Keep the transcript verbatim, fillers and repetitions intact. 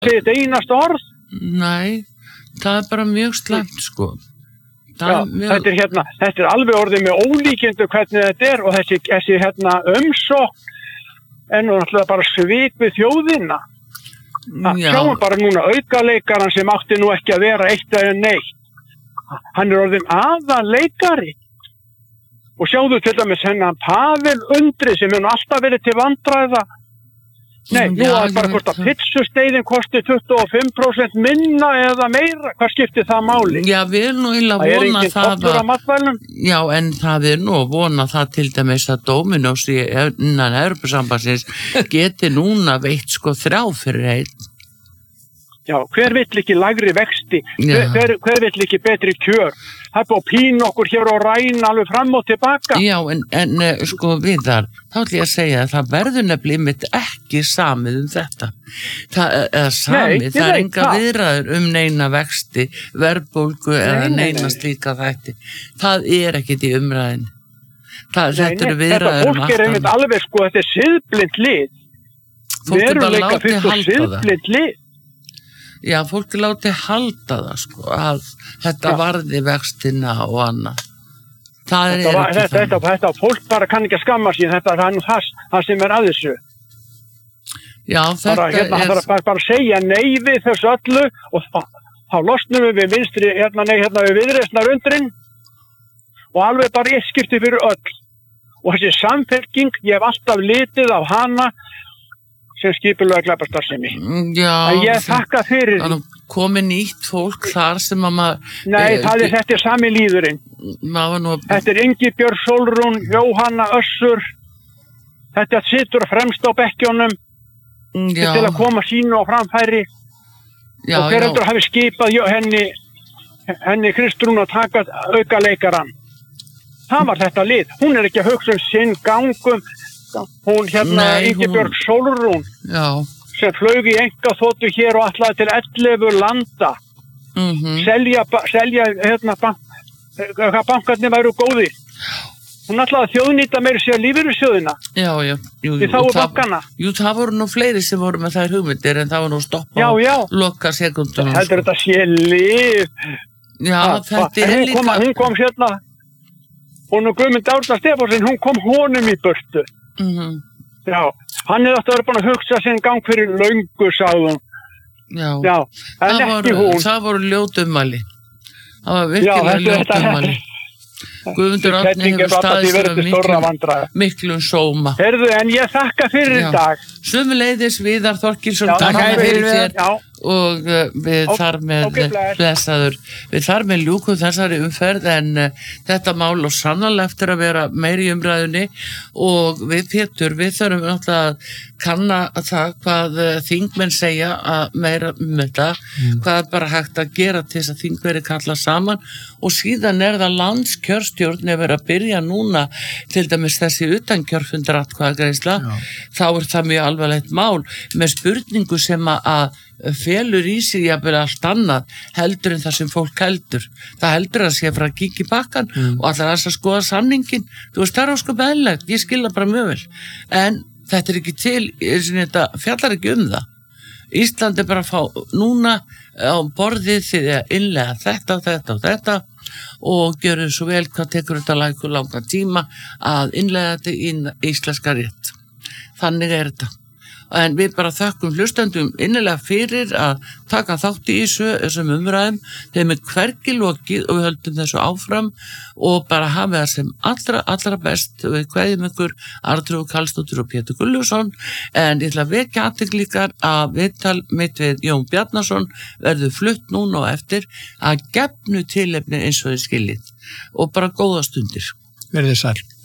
segja þetta einasta orð? Nei, það er bara mjög slæmt, sko. Já, mjög... þetta er hérna, þetta er alveg orðið með ólíkjendu hvernig þetta er og þessi, þessi hérna umsókn en náttúrulega bara svik við þjóðina. Sjáum bara núna aukaleikaran sem átti nú ekki að vera eitt eða neitt. Hann er orðin aðaleikari. Og sjáðu til dæmis hennan Pavel Undri sem er nú alltaf verið til vandræða. Nei, nú Já, að bara hvort að pizzusteiðin kosti tuttugu og fimm prósent minna eða meira. Hvað skiptir það máli? Já, við erum nú illa að vona það að... Já, en það er nú að vona það til dæmis að Dominos í innan Evrópusambandsins geti núna veitt sko þrjá fyrir einn. Já, hver vill ekki lægri vexti? Hver, hver, hver vill ekki betri kjör? Það er búið að pína okkur hér og ræna alveg fram og tilbaka. Já, en, en sko Viðar, þá ætlum ég að segja að það verður nefnilega mitt ekki samið um þetta. Það, eða samið, nei, það er veit, enga það. viðræður um neina vexti, verðbólgu eða nei, neina nei. slíka þætti. Það er ekkit í umræðin. Það, Nei, þetta eru nei, viðræður þetta um fólk er einmitt alveg sko, þetta er siðblind lið. Fólk er bara Veruleika látið fyrst og halda það. siðblind lið. Já, fólk er látið halda það, sko, að þetta Já. varði vextina og annað. Það er Þetta, var, ekki þetta, þetta, þetta fólk bara kann ekki að skamma sín, þetta er nú það, það sem er að þessu. Já, þetta Bara, hérna, er... bara, bara, bara segja nei við þessu öllu og þá, þá losnum við við vinstri, hérna, nei, hérna við viðreisnar undrin og alveg bara ég skipti fyrir öll. Og þessi samfélking, ég hef alltaf litið á hana sem skipulega glæpastarfsemi. Já, en ég þakka fyrir því. Komið nýtt fólk þar sem að maður... Nei, það er, þetta er sami líðurinn. Nú... Þetta er Ingibjörg Sólrún, Jóhanna Össur. Þetta situr fremst á bekkjónum til að koma sínu á framfæri. Já, og hver heldur hafi skipað henni, henni Kristrún að taka auka leikaran. Það var þetta lið. Hún er ekki að hugsa um sinn gangum. Hún hérna, Nei, Ingibjörg hún... Sólrún, Já. sem flög í einkaþotu hér og ætlaði til ellefu landa. Mm-hmm. Selja, selja hérna, bank, hvað bankarnir væru góði. Hún ætlaði að þjóðnýta meira sér lífeyrissjóðina. Já, já. Jú, Því þá er bankana. Jú, það voru nú fleiri sem voru með þær hugmyndir en það var nú stopp á loka sekundunum. Heldur þetta sé líf. Já, ah, þetta er líka... Kom, hún kom hérna, hún og Guðmund Árna Stefánsson, hún kom honum í burtu. Mm-hmm. Já, hann er átt að vera búin að hugsa sinn gang fyrir löngu, sagði hún. Já, Já en það ekki voru, hún. Það voru ljótumæli. Það var virkilega ljótumæli. Guðmundur Árni hefur staðið miklu, miklu sóma. Herðu, en ég þakka fyrir í dag. Sömuleiðis Viðar Þorkilsson, takk fyrir þér og uh, við Ó, þar með okay, blessaður, við þar með ljúkum þessari umferð en uh, þetta mál og sannarlega eftir að vera meiri í umræðunni og við Pétur, við þurfum náttúrulega að kanna það hvað uh, þingmenn segja að meira um þetta, mm. hvað er bara hægt að gera til þess að þing veri kallað saman og síðan er það landskjörstjórn ef er að byrja núna til dæmis þessi utankjörfundur atkvæðagreiðsla, þá er það mjög alvarlegt mál með spurningu sem að felur í sig jafnvel allt annað heldur en það sem fólk heldur. Það heldur að sé frá að kíkja í bakkan mm. og allar þess að skoða samningin. Þú veist, það er ósköp eðlilegt, ég skil það bara mjög vel. En þetta er ekki til, þetta fjallar ekki um það. Ísland er bara að fá núna á borðið því að innlega þetta, þetta og þetta og gjöru svo vel hvað tekur þetta læku langa tíma að innlega þetta í íslenska rétt. Þannig er þetta. En við bara þakkum hlustendum innilega fyrir að taka þátt í þessu, þessum umræðum, þeim er hvergi lokið og við höldum þessu áfram og bara hafa það sem allra, allra best. Við kveðjum ykkur Arnþrúður Karlsdóttir og Pétur Gunnlaugsson, en ég ætla að vekja athygli ykkar að viðtal mitt við Jón Bjarnason verður flutt núna og eftir að gefnu tilefni eins og þið skiljið og bara góða stundir. Verðið sæl.